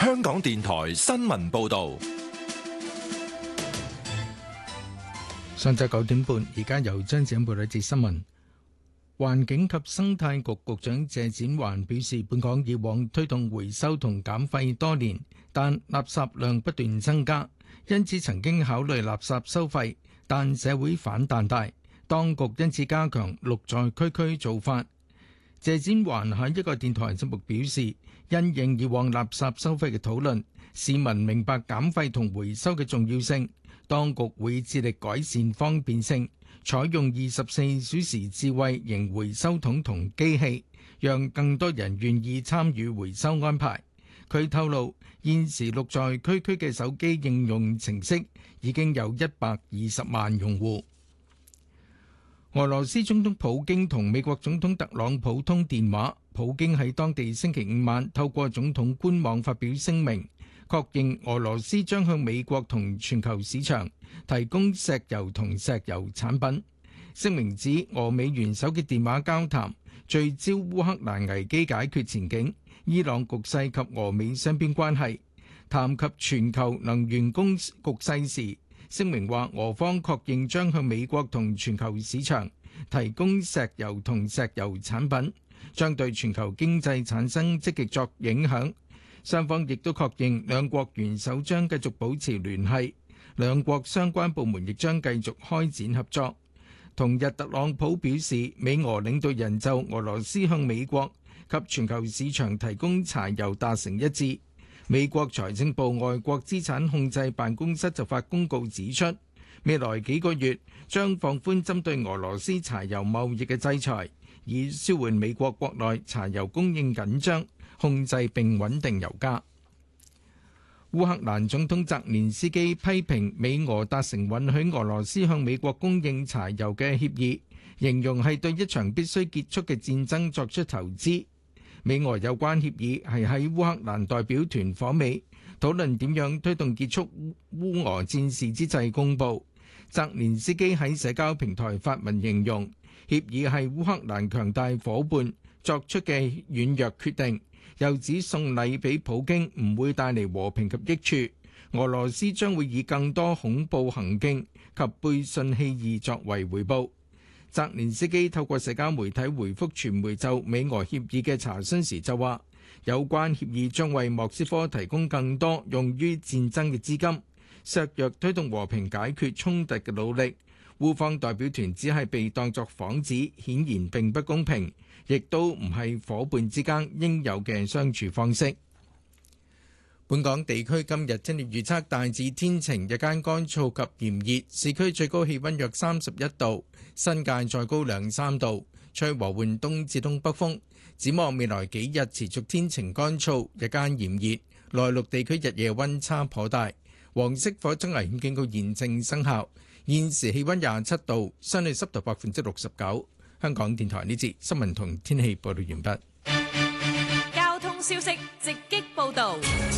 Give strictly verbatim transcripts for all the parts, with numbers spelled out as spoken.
香港電台新聞報道。 上晝九點半，而家由張子欣報道一節新聞。環境及生態局局長謝展寰表示，本港以往推動回收同減廢多年，但垃圾量不斷增加，因此曾經考慮垃圾收費，但社會反彈大，當局因此加強綠在區區做法。謝展寰喺一個電台節目表示，因應以往垃圾收費嘅討論，市民明白減廢同回收嘅重要性，當局會致力改善方便性，採用二十四小時智慧型回收桶同機器，讓更多人願意參與回收安排。佢透露，現時綠在區區嘅手機應用程式已經有一百二十萬用戶。俄羅斯總統普京同美國總統特朗普通電話，普京喺當地星期五晚透過總統官網發表聲明，確認俄羅斯將向美國同全球市場提供石油同石油產品。聲明指俄美元首嘅電話交談聚焦烏克蘭危機解決前景、伊朗局勢及俄美雙邊關係。談及全球能源供局勢時，聲明話俄方確認將向美國同全球市場提供石油同石油產品，將對全球經濟產生積極作影響。雙方亦都確認兩國元首將繼續保持聯繫，兩國相關部門亦將繼續開展合作。同日，特朗普表示，美俄領導人就俄羅斯向美國及全球市場提供柴油達成一致。美國財政部外國資產控制辦公室就發公告指出，未來幾個月將放寬針對俄羅斯柴油貿易嘅制裁，以舒緩美國國內柴油供應緊張，控制並穩定油價。烏克蘭總統澤連斯基批評美俄達成允許俄羅斯向美國供應柴油嘅協議，形容係對一場必須結束嘅戰爭作出投資。美俄有關協議係喺烏克蘭代表團訪美討論點樣推動結束烏俄戰事之際公佈。澤連斯基喺社交平台發文形容協議係烏克蘭強大夥伴作出嘅軟弱決定，又指送禮俾普京唔會帶嚟和平及益處，俄羅斯將會以更多恐怖行徑及背信棄義作為回報。澤連斯基透過社交媒體回覆傳媒就美俄協議嘅查詢時就話，有關協議將為莫斯科提供更多用於戰爭嘅資金，削弱推動和平解決衝突嘅努力。烏方代表團只係被當作幌子，顯然並不公平，亦都唔係夥伴之間應有嘅相處方式。本港地區今日天氣預測大致天晴，日間乾燥及炎熱，市區最高氣溫約三十一度，新界再高兩三度，吹和緩東至東北風。展望未來幾日持續天晴乾燥，日間炎熱，內陸地區日夜溫差頗大。黃色火災危險警告現正生效。現時氣溫廿七度，相對濕度百分之六十九。香港電台呢節新聞同天氣報道完畢。 交通消息直擊報道。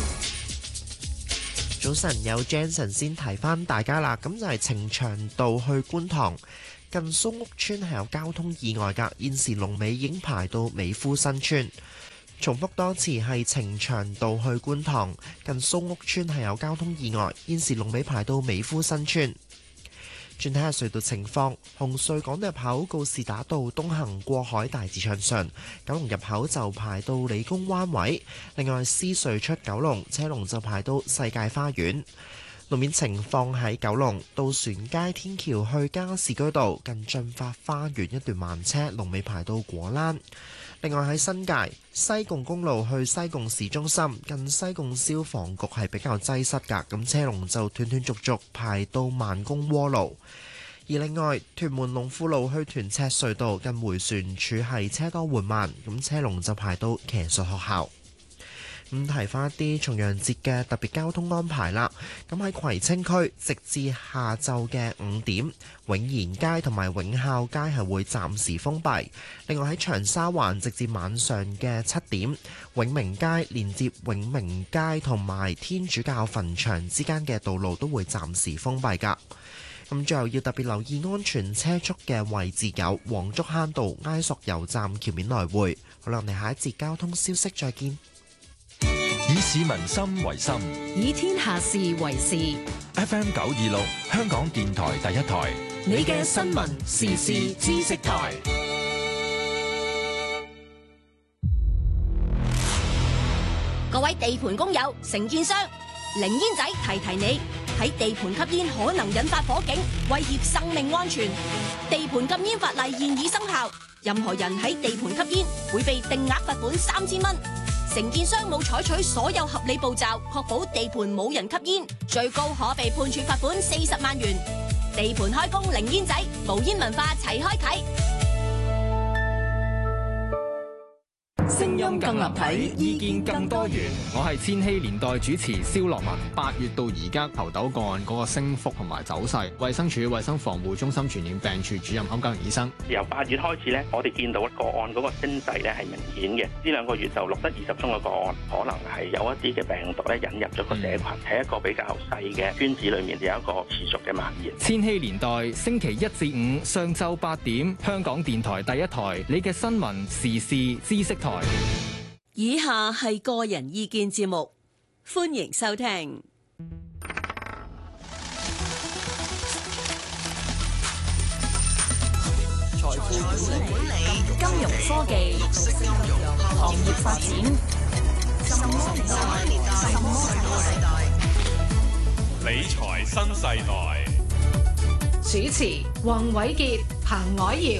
早晨，有 Jansen 先提翻大家啦，咁就係呈祥道去觀塘近蘇屋村係有交通意外㗎，現時龍尾已經排到美孚新村。重複多次，係呈祥道去觀塘近蘇屋村係有交通意外，現時龍尾排到美孚新村。轉睇下隧道情況，紅隧港島入口告士打道東行過海大致暢順，九龍入口就排到理工灣位。另外，獅隧出九龍車龍就排到世界花園。路面情況喺九龍渡船街天橋去加士居道近駿發花園一段慢車，龍尾排到果欄。另外喺新界西貢公路去西貢市中心近西貢消防局係比較擠塞㗎，咁車龍就斷斷續續排到慢工窩路。而另外屯門龍富路去屯赤隧道近迴旋處係車多緩慢，咁車龍就排到騎術學校。咁提翻一啲重陽節嘅特別交通安排啦。咁喺葵青區，直至下晝嘅五點，永賢街同埋永孝街係會暫時封閉。另外喺長沙灣，直至晚上嘅七點，永明街連接永明街同埋天主教墳場之間嘅道路都會暫時封閉㗎。咁最後要特別留意安全車速嘅位置有黃竹坑道埃索油站橋面來回。好啦，我哋下一節交通消息再見。 以市民心為心， 以天下事為事。 F M 九二六，香港電台第一台， 你嘅新聞時事知識台。 各位地盤工友、承建商，零煙仔提提你，喺地盤吸煙可能引發火警，威脅生命安全。地盤禁煙法例現已生效，任何人喺地盤吸煙會被定額罰款三千蚊。承建商冇採取所有合理步驟，確保地盤冇人吸煙，最高可被判處罰款四十萬元。地盤開工零煙仔，無煙文化齊開啓。 聲音更立體，意見更多元。 我係千禧年代主持蕭樂文。八月到而家猴痘個案嗰個升幅同埋走勢，衛生署衛生防護中心傳染病處主任歐家榮醫生， 由八月開始咧，我哋見到個案嗰個升勢咧係明顯嘅。呢兩個月就錄得二十宗嘅個案，可能係有一啲嘅病毒咧引入咗個社群，喺、嗯、一個比較細嘅圈子裏面有一個持續嘅蔓延。 千禧年代星期一至五上晝八點，香港電台第一台，你嘅新聞時事知識台。 以下係個人意見節目，歡迎收聽。 財富管理、金融科技、行業發展、什麼年代？什麼世代？ 理財新世代。 主持：黃偉傑、彭藹瑤。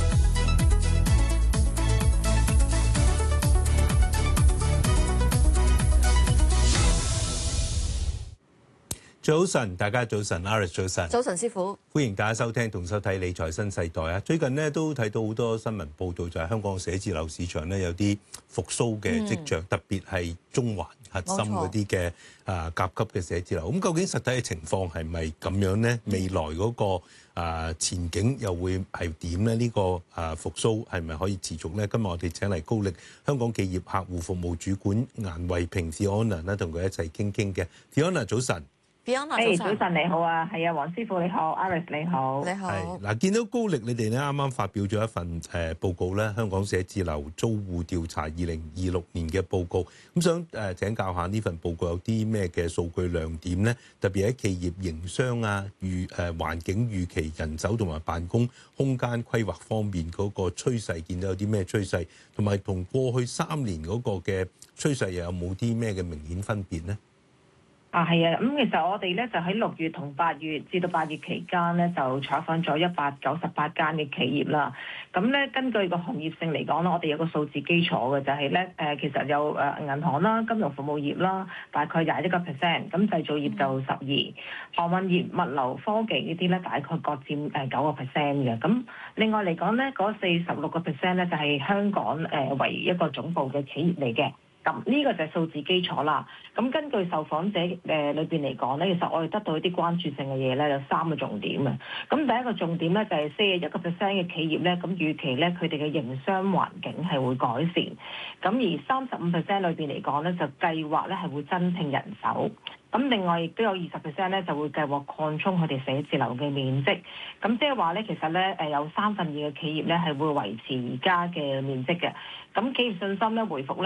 早晨，大家早晨 ，Aris 早晨， 早晨師傅， 歡迎大家收聽同收睇理財新世代啊！最近呢都睇到好多新聞報道，就係香港寫字樓市場咧有啲復甦嘅跡象，嗯、特別係中環核心嗰啲嘅啊甲級嘅寫字樓。咁究竟實體嘅情況係咪咁樣呢？未來嗰個啊前景又會係點呢？呢個啊復甦係咪可以持續呢？今日我哋請嚟高力香港企業客戶服務主管顏慧萍 Fiona 咧，同佢一齊傾傾嘅。Fiona 早晨。 誒早晨你好啊，係啊，黃師傅你好 ，Aris 你好， 你好。 係嗱，見到高力你哋咧啱啱發表咗一份誒報告咧，香港寫字樓租戶調查二零二六年嘅報告，咁想誒請教下呢份報告有啲咩嘅數據亮點咧？特別喺企業營商啊、預誒環境預期、人手同埋辦公空間規劃方面嗰個趨勢，見到有啲咩趨勢，同埋同過去三年嗰個嘅趨勢又有冇啲咩嘅明顯分別咧？ 啊，係啊，咁其實我哋咧就喺六月同八月至到八月期間咧，就採訪咗一百九十八間嘅企業啦。咁咧根據個行業性嚟講咧，我哋有個數字基礎嘅，就係咧誒，其實有誒銀行啦、金融服務業啦，大概廿一個 percent，咁製造業就十二，航運業、物流、科技呢啲咧大概各佔誒九個 percent 嘅。咁另外嚟講咧，嗰四十六個 percent 咧就係香港誒為一個總部嘅企業嚟嘅。咁呢個就係數字基礎啦。咁根據受訪者誒裏邊嚟講咧，其實我哋得到一啲關注性嘅嘢咧，有三個重點啊。咁第一個重點咧就係四十一個 percent 嘅企業咧，咁預期咧佢哋嘅營商環境係會改善。咁而三十五 percent 裏邊嚟講咧，就計劃咧係會增聘人手。咁另外亦都有二十 percent 咧就會計劃擴充佢哋寫字樓嘅面積。咁即係話咧，其實咧誒有三分二嘅企業咧係會維持而家嘅面積嘅。咁企業信心咧回復咧。